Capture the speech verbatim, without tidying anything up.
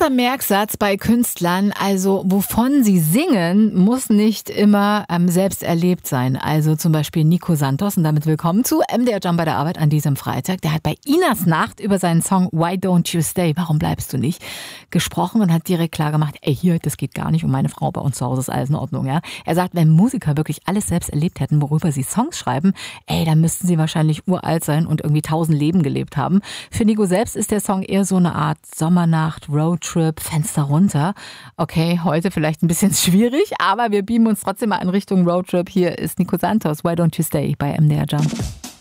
Großer Merksatz bei Künstlern, also wovon sie singen, muss nicht immer ähm, selbst erlebt sein. Also zum Beispiel Nico Santos, und damit willkommen zu M D R Jump bei der Arbeit an diesem Freitag. Der hat bei Inas Nacht über seinen Song Why Don't You Stay, warum bleibst du nicht, gesprochen und hat direkt klar gemacht, ey hier, das geht gar nicht um meine Frau, bei uns zu Hause ist alles in Ordnung. Ja? Er sagt, wenn Musiker wirklich alles selbst erlebt hätten, worüber sie Songs schreiben, ey, dann müssten sie wahrscheinlich uralt sein und irgendwie tausend Leben gelebt haben. Für Nico selbst ist der Song eher so eine Art Sommernacht, Roadtrip, Fenster runter. Okay, heute vielleicht ein bisschen schwierig, aber wir beamen uns trotzdem mal in Richtung Roadtrip. Hier ist Nico Santos, Why Don't You Stay bei M D R Jump.